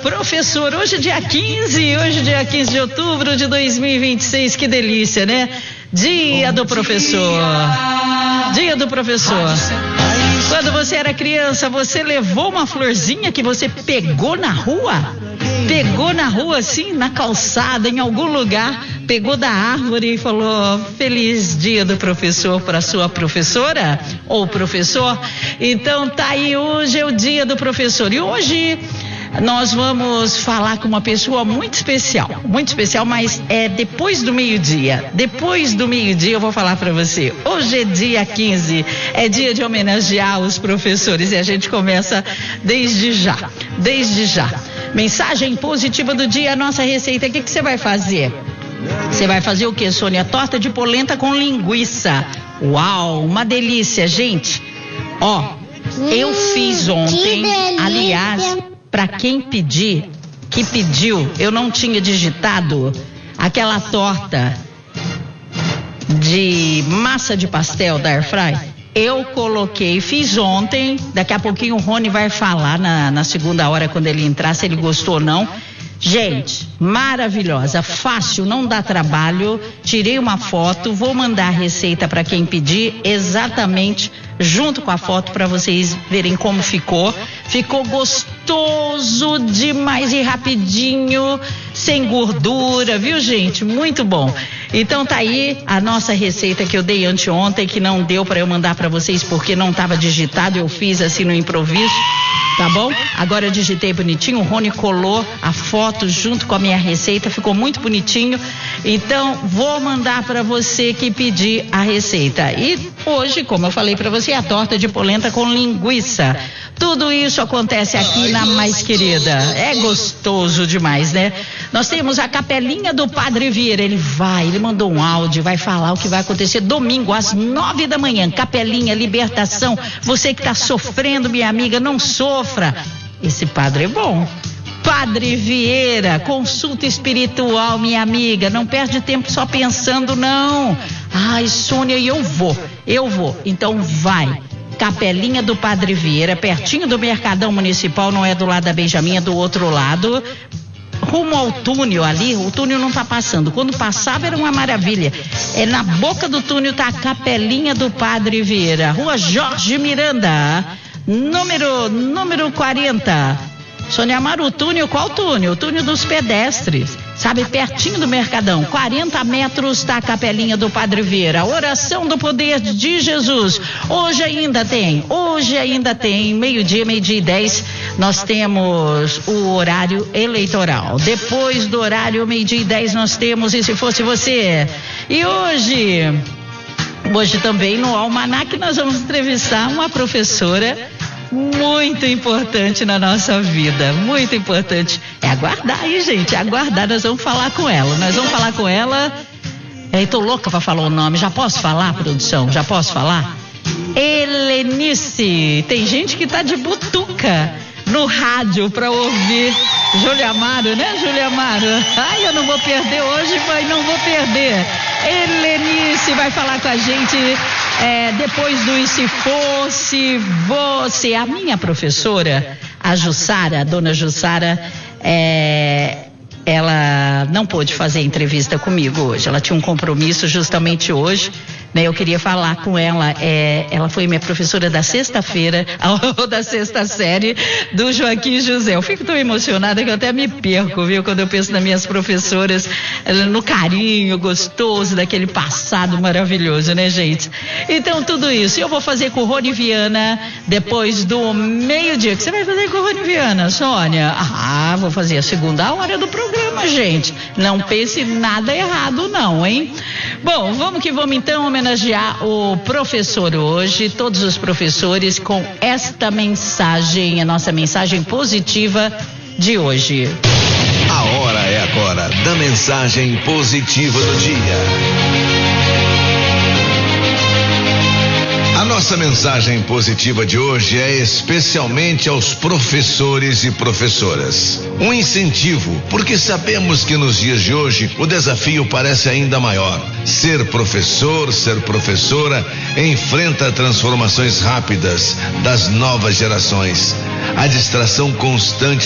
Professor. Hoje dia 15 de outubro de 2026, que delícia, né? Dia do professor. Dia do professor. Quando você era criança, você levou uma florzinha que você pegou na rua? Pegou na rua, assim, na calçada, em algum lugar, pegou da árvore e falou: feliz dia do professor para sua professora ou professor. Então tá aí, hoje é o dia do professor. E hoje nós vamos falar com uma pessoa muito especial, mas é depois do meio-dia. Depois do meio-dia eu vou falar para você. Hoje é dia 15, é dia de homenagear os professores e a gente começa desde já. Mensagem positiva do dia, a nossa receita. O que você vai fazer? Você vai fazer o que, Sônia? Torta de polenta com linguiça. Uau, uma delícia, gente. Ó, eu fiz ontem, aliás, para quem pediu, eu não tinha digitado aquela torta de massa de pastel da Airfry. Eu coloquei, fiz ontem, daqui a pouquinho o Rony vai falar na segunda hora quando ele entrar, se ele gostou ou não. Gente, maravilhosa, fácil, não dá trabalho. Tirei uma foto, vou mandar a receita para quem pedir, exatamente junto com a foto para vocês verem como ficou. Ficou gostoso demais e rapidinho, sem gordura, viu, gente? Muito bom. Então tá aí a nossa receita que eu dei anteontem, que não deu para eu mandar para vocês porque não estava digitado, eu fiz assim no improviso. Tá bom? Agora eu digitei bonitinho, o Rony colou a foto junto com a minha receita, ficou muito bonitinho. Então, vou mandar para você que pedir a receita. E hoje, como eu falei para você, a torta de polenta com linguiça. Tudo isso acontece aqui na Mais Querida. É gostoso demais, né? Nós temos a capelinha do Padre Vieira. Ele mandou um áudio, vai falar o que vai acontecer domingo às 9 da manhã. Capelinha, libertação. Você que está sofrendo, minha amiga, não sofra. Esse padre é bom. Padre Vieira, consulta espiritual, minha amiga. Não perde tempo só pensando, não. Ai, Sônia, eu vou. Então vai. Capelinha do Padre Vieira, pertinho do Mercadão Municipal, não é do lado da Benjamin, é do outro lado. Rumo ao túnel ali, o túnel não tá passando. Quando passava era uma maravilha. É na boca do túnel tá a Capelinha do Padre Vieira. Rua Jorge Miranda, número 40. Sônia Amaro, o túnel, qual túnel? O túnel dos pedestres, sabe, pertinho do Mercadão, 40 metros da Capelinha do Padre Vieira. Oração do poder de Jesus. Hoje ainda tem, meio-dia e 10, nós temos o horário eleitoral. Depois do horário, meio-dia e 10, nós temos E Se Fosse Você. E hoje também no Almanac nós vamos entrevistar uma professora muito importante na nossa vida, muito importante. É aguardar aí, gente, aguardar. Nós vamos falar com ela. Tô louca pra falar o nome. Já posso falar, produção? Já posso falar? Helenice. Tem gente que tá de butuca no rádio pra ouvir Júlia Amaro, né, Júlia Amaro? Ai, eu não vou perder hoje, mas não vou perder. Helenice vai falar com a gente depois do E Se Fosse Você. A minha professora, a Jussara, a dona Jussara, ela não pôde fazer entrevista comigo hoje. Ela tinha um compromisso justamente hoje, né? Eu queria falar com ela. Ela foi minha professora da sexta-feira, da sexta série do Joaquim José. Eu fico tão emocionada que eu até me perco, viu? Quando eu penso nas minhas professoras, no carinho gostoso daquele passado maravilhoso, né, gente? Então, tudo isso eu vou fazer com o Rony Viana depois do meio-dia. O que você vai fazer com o Rony Viana, Sônia? Vou fazer a segunda hora do programa, gente. Não pense nada errado, não, hein? Bom, vamos que vamos então homenagear o professor hoje, todos os professores, com esta mensagem, a nossa mensagem positiva de hoje. A hora é agora da mensagem positiva do dia. A nossa mensagem positiva de hoje é especialmente aos professores e professoras. Um incentivo, porque sabemos que nos dias de hoje o desafio parece ainda maior. Ser professor, ser professora, enfrenta transformações rápidas das novas gerações. A distração constante